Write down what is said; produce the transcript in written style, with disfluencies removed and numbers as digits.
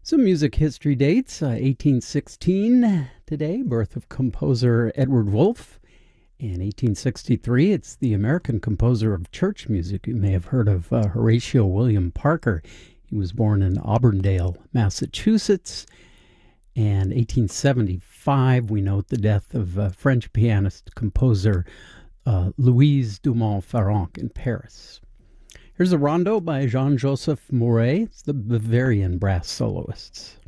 Some music history dates: 1816 today, birth of composer Edward Wolff. In 1863, it's the American composer of church music. You may have heard of Horatio William Parker. He was born in Auburndale, Massachusetts. And 1875, we note the death of French pianist composer Louise Dumont-Ferrand in Paris. Here's a rondo by Jean-Joseph Mouret. It's the Bavarian brass soloists.